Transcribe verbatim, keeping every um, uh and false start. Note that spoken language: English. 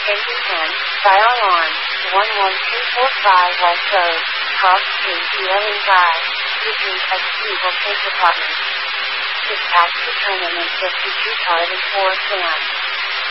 Station ten, Fire Alarm, one one two four five West Road, Cross Street, Wheeling Drive, Eugene, S P will take department. Dispatch to terminate fifty-two cars and four stands.